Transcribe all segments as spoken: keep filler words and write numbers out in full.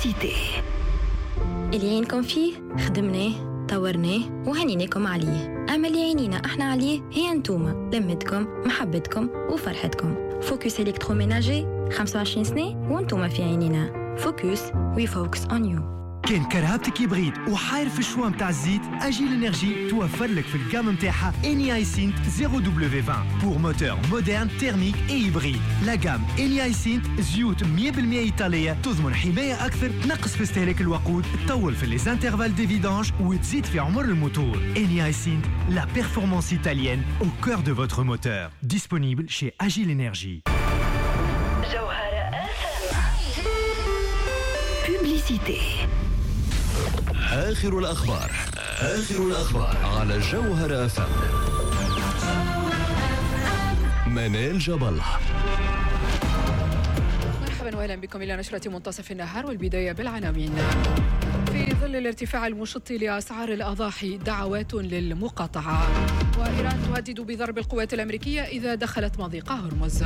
بوبليسيتي. اللي عينكم فيه خدمناه طورناه وهنيناكم عليه، أما اللي عينينا احنا عليه هي انتوما، لمتكم محبتكم وفرحتكم. فوكس إلكتروميناجي خمسة وعشرين سنة وانتوما في عينينا. فوكس وي فوكس اون يو. كان كرهبتك يبريد وحاير في الشوا متاع الزيت، أجيل إنرجي توفر لك في الجام متاعها إني هايسنت صفر دبليو عشرين بور موتور مودرن تيرميك اي هيبريد. لا جام إني هايسنت زيوت مية بالمية إيطالية تضمن حماية أكثر، تنقص في استهلاك الوقود، تطول في ليز انترفال دي فيدانج وتزيد في عمر الموتور. إني هايسنت لا بيرفورمانس إيطاليenne au cœur de votre moteur. Disponible chez Agile Énergie. بوبليسيتي. آخر الأخبار آخر الأخبار على جوهر أف أم. منال جبل. مرحبا وأهلا بكم إلى نشرة منتصف النهار، والبداية بالعناوين. في ظل الارتفاع المشط لأسعار الأضاحي دعوات للمقاطعة، وإيران تهدد بضرب القوات الأمريكية إذا دخلت مضيق هرمز.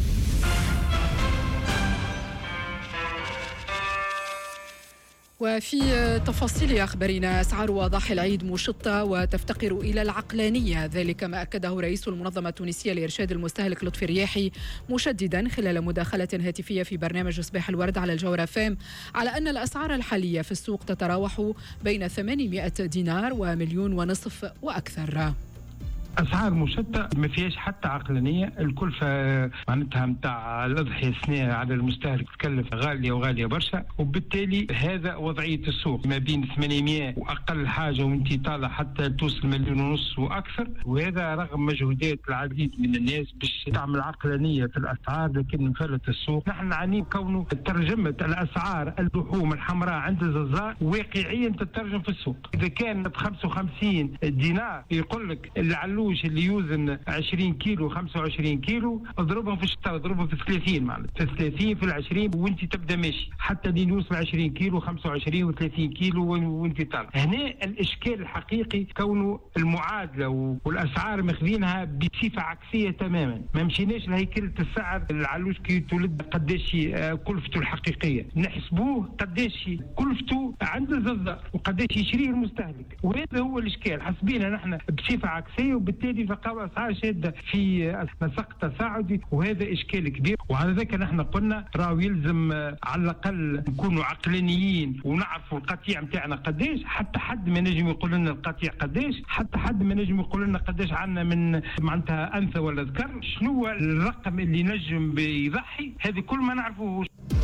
وفي تفاصيل أخبارنا، أسعار وأضاحي العيد مشطة وتفتقر إلى العقلانية، ذلك ما أكده رئيس المنظمة التونسية لإرشاد المستهلك لطفي الرياحي، مشددا خلال مداخلة هاتفية في برنامج صباح الورد على الجوهرة فام على أن الأسعار الحالية في السوق تتراوح بين ثمانمائة دينار ومليون ونصف وأكثر. أسعار مشتة ما فيهاش حتى عقلانية. الكلفة معناتها متاع الأضحية السنة على المستهلك تكلف غالية وغالية برشا، وبالتالي هذا وضعية السوق ما بين ثمانمائة وأقل حاجة وانتي طالع حتى توصل مليون ونص وأكثر، وهذا رغم مجهودات العديد من الناس باش تعمل عقلانية في الأسعار، لكن انفلت السوق. نحن نعني كونه ترجمة الأسعار اللحوم الحمراء عند الجزار واقعيا تترجم في السوق. إذا كان ب خمسة وخمسين دينار يقول لك العلوش اللي يوزن عشرين كيلو خمسة وعشرين كيلو اضربهم في الشطر، اضربهم في ثلاثين معناتها في ثلاثين في العشرين وانت تبدا ماشي، حتى اللي يوصل عشرين كيلو خمسة وعشرين وثلاثين كيلو وانت طالع. هنا الاشكال الحقيقي كونه المعادله والاسعار ماخذينها بصفه عكسيه تماما، ما مشيناش لهيكله السعر العلوش كي تولد قداش كلفته الحقيقيه، نحسبوه قداش كلفته عند الجزار وقداش يشريه المستهلك، وهذا هو الاشكال. حسبينا نحن بصفه عكسيه وبالتالي فقاو اسعار شاده في نسق تصاعدي، وهذا اشكال كبير. وعلى ذلك نحن قلنا راهو يلزم على الاقل نكونوا عقلانيين ونعرفوا القطيع نتاعنا قداش، حتى حد ما نجم يقول لنا القطيع قداش، حتى حد ما نجم يقول لنا قداش عندنا من معناتها انثى ولا ذكر، شنو هو الرقم اللي نجم بيضحي، هذه كل ما نعرفوه.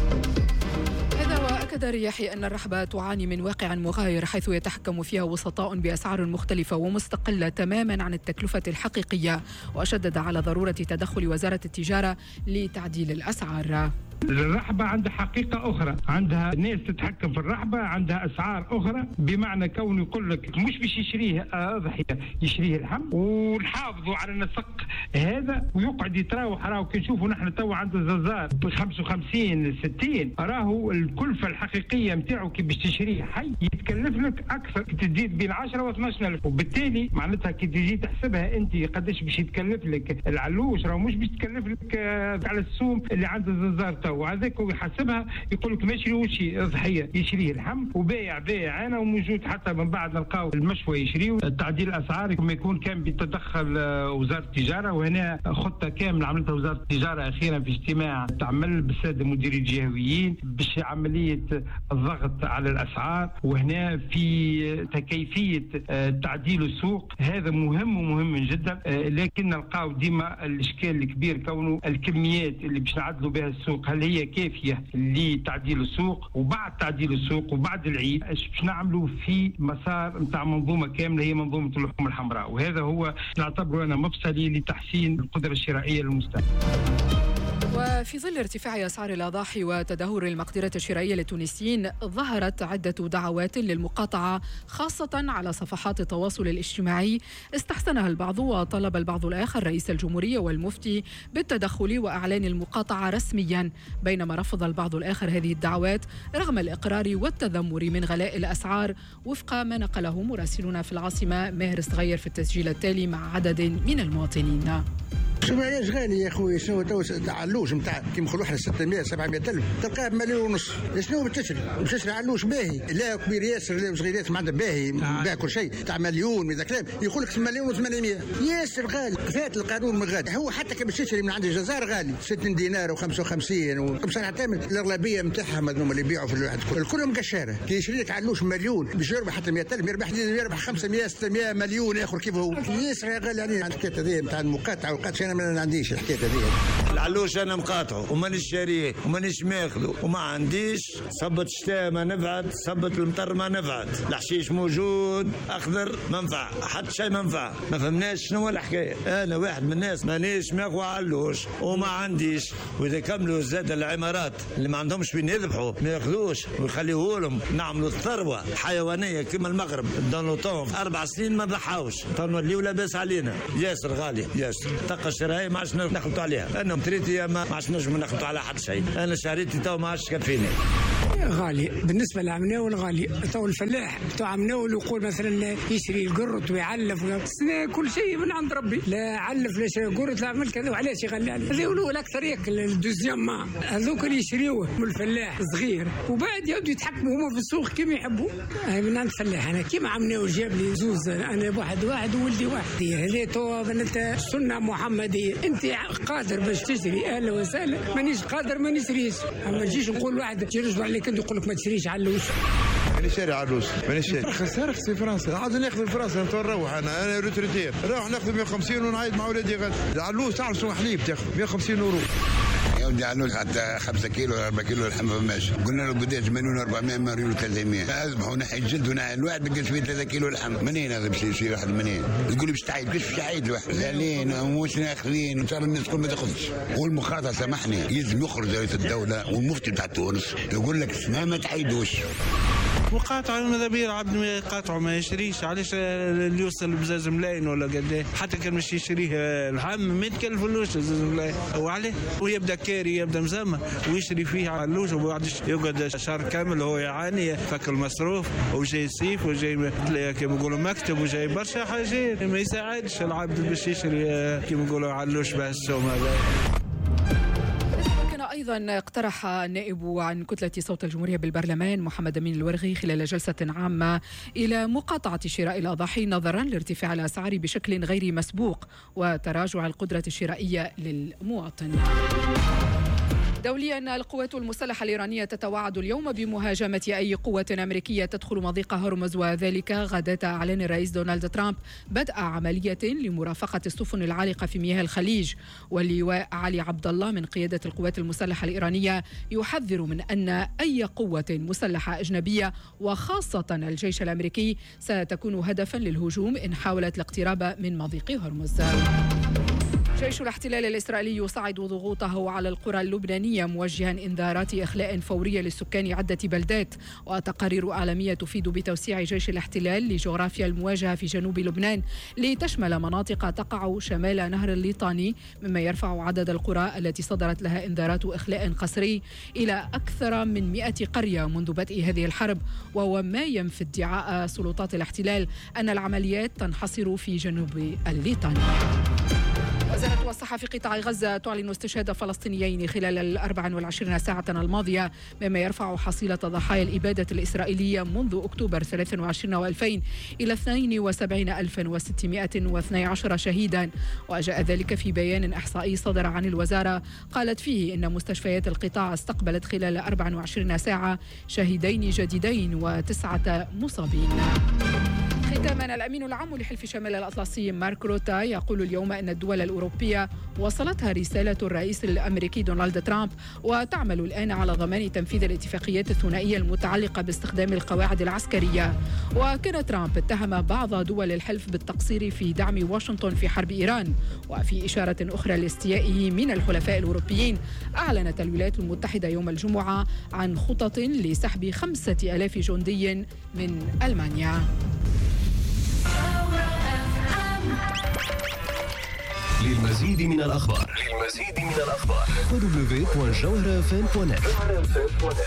أكد الرياحي أن الرحبة تعاني من واقع مغاير، حيث يتحكم فيها وسطاء بأسعار مختلفة ومستقلة تماما عن التكلفة الحقيقية، وشدد على ضرورة تدخل وزارة التجارة لتعديل الأسعار. الرحبة عندها حقيقة أخرى، عندها ناس تتحكم في الرحبة، عندها أسعار أخرى، بمعنى كونه يقول لك مش باش يشريه أضحية يشريه اللحم، ونحافظوا على النسق هذا ويقعد يتراوح. راهو كي نشوفوا نحن تو عند الززار ب خمسة وخمسين ستين، راهو الكلفة الحقيقية نتاعو كي باش تشريه حي يتكلف لك أكثر، تزيد بين عشرة واثناش ألف، وبالتالي معناتها كي تجي تحسبها أنت قداش باش يتكلف لك العلوش، راهو مش باش يتكلف لك على السوم اللي عند الززار تو، وهذاك هو يحسبها يقول لك ما يشريوش ضحيه يشريه اللحم، وبايع بايع انا وموجود حتى من بعد نلقاو المشوى يشريو. تعديل الاسعار كما يكون كان بتدخل وزاره التجاره، وهنا خطه كامله عملتها وزاره التجاره اخيرا في اجتماع تعمل بالساده مديري الجهويين باش عمليه الضغط على الاسعار، وهنا في كيفيه تعديل السوق. هذا مهم ومهم جدا، لكن نلقاو ديما الاشكال الكبير كونه الكميات اللي باش نعدلوا بها السوق هل هي كافية لتعديل السوق، وبعد تعديل السوق وبعد العيد ايش باش نعملوا في مسار نتاع منظومة كاملة هي منظومة اللحوم الحمراء، وهذا هو نعتبره أنا مفصلي لتحسين القدرة الشرائية للمستهلك. وفي ظل ارتفاع أسعار الأضاحي وتدهور المقدرة الشرائية للتونسيين، ظهرت عدة دعوات للمقاطعة خاصة على صفحات التواصل الاجتماعي استحسنها البعض، وطلب البعض الآخر رئيس الجمهورية والمفتي بالتدخل وأعلان المقاطعة رسميا، بينما رفض البعض الآخر هذه الدعوات رغم الإقرار والتذمر من غلاء الأسعار، وفق ما نقله مراسلنا في العاصمة ماهر صغير في التسجيل التالي مع عدد من المواطنين. شو معياش غالي يا خويا. شنو تو علوش نتاع كيما نقولوا احنا ستمائة سبعمائة ألف تلقاه بمليون ونص. شنو بتشري؟ بتشري علوش باهي لا كبير ياسر لا صغيرات ما عنده باهي باع كل شيء تاع مليون من ذاك الكلام يقول لك مليون وثمانمائة ياسر غالي. فات القانون من غادي هو حتى كي باش تشري من عند الجزائر غالي ستين دينار وخمسة وخمسين وخمسة نعتمد الاغلبيه نتاعهم هذوما اللي يبيعوا في الواحد كلهم قشاره. كي يشري لك علوش مليون باش يربح حتى مئة ألف يربح يربح خمسمائة ستمائة مليون اخر كيف هو ياسر غالي عليه. الحكايه هذه نتاع المقاطعه وقات انا ما عنديش الحكايه هذه. العلوش انا مقاطعه ومانيش شاريه ومانيش ماخذه وما عنديش. صبت الشتاء ما نفعت صبت المطر ما نفعت. الحشيش موجود اخضر ما نفع حتى شيء ما نفع. ما فهمناش شنو الحكايه. انا واحد من الناس مانيش ماخذ علوش وما عنديش. واذا كملوا زاد العمارات اللي ما عندهمش وين يذبحوا ما ياخذوش ويخليوه لهم نعملوا ثروه حيوانيه كما المغرب دونوطون اربع سنين ما ضحاوش تنوليو لاباس علينا. ياسر غالي ياسر طاقه شرايه ما عادش ناخذوا عليها. انا متريتي ما عادش نجم ناخذوا على حد شيء. انا شريتي تو ما عادش كفيني. غالي بالنسبه لعمناول غالي. تو الفلاح بتوع عمناول يقول مثلا يشري القرط ويعلف كل شيء من عند ربي. لا علف لا شري قرط لا عمل كذا وعلاش يغلي عليه. هذول الاكثر ياكل الدوزيام ما هذوك اللي يشريوه من الفلاح صغير وبعد يبدو يتحكموا هما في السوق كيما يحبوا. هاي من عند الفلاح. انا كيما عمناول جاب لي زوز انا واحد واحد وولدي واحد. هذه تو بنت سنه محمديه. انت قادر باش تشتري اهلا وسهلا مانيش قادر ما نشريش. ما نجيش نقول واحد يرجع عليك يقول لك ما تشريش علوش. ماني شاري علوش ماني شاري. رخص رخص في فرنسا عاد ناخذ في فرنسا نروح انا انا روتريتير نروح ناخذ مئة وخمسين ونعيد مع ولادي غد. العلوش تعرف شنو حليب تاخذ مئة وخمسين يورو. يا ودي علوش حتى خمسة كيلو ولا أربعة كيلو اللحم فماش. قلنا له قداش مليون وأربعمائة مليون وثلاثمائة. أذبحوا نحي الجلد ونحي الواحد بقاش فيه ثلاثة كيلو لحم. منين هذا باش يصير واحد منين؟ يقول لي باش تعيد كيفاش باش تعيد الواحد؟ غاليين ومش ناخذين وصار الناس كل ما تاخذش. والمقاطعة سامحني يلزم يخرج رئيس الدولة والمفتي بتاع تونس يقول لك اسمها ما تعيدوش. مقاطعة ماذا بيه العبد ما يقاطعه ما يشريش. علاش اللي يوصل بزاز ملاين ولا قد حتى كان مش يشريه العام ما يتكلفلوش زاز ملاين وعليه ويبدا كاري يبدا مزامة ويشري فيه علوش وبعد يقعد شهر كامل هو يعاني فك المصروف وجاي صيف وجاي كما يقولوا مكتب وجاي برشا حاجات ما يساعدش العبد باش يشري كما يقولوا علوش بهالسوم هذا. أيضا اقترح النائب عن كتلة صوت الجمهورية بالبرلمان محمد أمين الورغي خلال جلسة عامة إلى مقاطعة شراء الأضاحي نظرا لارتفاع الأسعار بشكل غير مسبوق وتراجع القدرة الشرائية للمواطن. دوليا القوات المسلحة الإيرانية تتوعد اليوم بمهاجمة أي قوة أمريكية تدخل مضيق هرمز وذلك غداة إعلان الرئيس دونالد ترامب بدء عملية لمرافقة السفن العالقة في مياه الخليج. واللواء علي عبد الله من قيادة القوات المسلحة الإيرانية يحذر من أن أي قوة مسلحة أجنبية وخاصة الجيش الأمريكي ستكون هدفا للهجوم إن حاولت الاقتراب من مضيق هرمز. جيش الاحتلال الإسرائيلي يصعد ضغوطه على القرى اللبنانية موجها إنذارات إخلاء فورية للسكان عدة بلدات. وتقارير عالمية تفيد بتوسيع جيش الاحتلال لجغرافيا المواجهة في جنوب لبنان لتشمل مناطق تقع شمال نهر الليطاني مما يرفع عدد القرى التي صدرت لها إنذارات إخلاء قسري إلى أكثر من مئة قرية منذ بدء هذه الحرب. وهو ما ينفي ادعاء سلطات الاحتلال أن العمليات تنحصر في جنوب الليطاني. وزارة الصحة في قطاع غزة تعلن استشهاد فلسطينيين خلال الأربع والعشرين ساعة الماضية مما يرفع حصيلة ضحايا الإبادة الإسرائيلية منذ أكتوبر ثلاثة وعشرين وألفين إلى اثنين وسبعين ألفا وستمائة واثني عشر شهيدا. وجاء ذلك في بيان إحصائي صدر عن الوزارة قالت فيه إن مستشفيات القطاع استقبلت خلال أربع وعشرين ساعة شهيدين جديدين وتسعة مصابين. ختاما الأمين العام لحلف شمال الأطلسي مارك روتا يقول اليوم أن الدول الأوروبية وصلتها رسالة الرئيس الأمريكي دونالد ترامب وتعمل الآن على ضمان تنفيذ الاتفاقيات الثنائية المتعلقة باستخدام القواعد العسكرية. وكان ترامب اتهم بعض دول الحلف بالتقصير في دعم واشنطن في حرب إيران. وفي إشارة أخرى لاستيائه من الحلفاء الأوروبيين أعلنت الولايات المتحدة يوم الجمعة عن خطط لسحب خمسة آلاف جندي من ألمانيا. للمزيد من الأخبار للمزيد من الأخبار دبليو دبليو دوت جوهرة إف إم دوت نت.